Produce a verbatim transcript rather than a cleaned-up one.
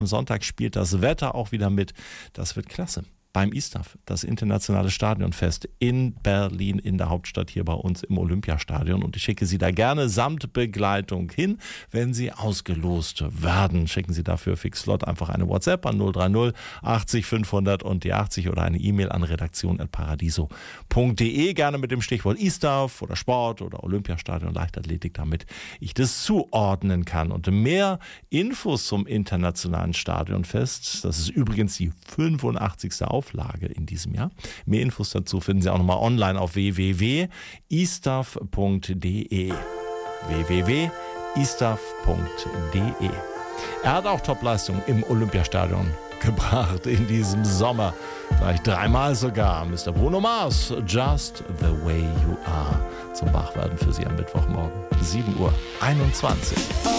Am Sonntag spielt das Wetter auch wieder mit. Das wird klasse. Beim I S T A F, das internationale Stadionfest in Berlin, in der Hauptstadt hier bei uns im Olympiastadion. Und ich schicke Sie da gerne samt Begleitung hin, wenn Sie ausgelost werden. Schicken Sie dafür fix flott einfach eine WhatsApp an null drei null achtzig fünfhundert und die achtzig oder eine E-Mail an redaktion at paradiso punkt de. Gerne mit dem Stichwort I S T A F oder Sport oder Olympiastadion, Leichtathletik, damit ich das zuordnen kann. Und mehr Infos zum internationalen Stadionfest, das ist übrigens die fünfundachtzigste Auflage in diesem Jahr. Mehr Infos dazu finden Sie auch nochmal online auf w w w punkt istaf punkt de. w w w punkt istaf punkt de. Er hat auch Topleistungen im Olympiastadion gebracht in diesem Sommer. Gleich dreimal sogar. Mister Bruno Mars, Just the Way You Are. Zum Wachwerden für Sie am Mittwochmorgen. sieben Uhr einundzwanzig.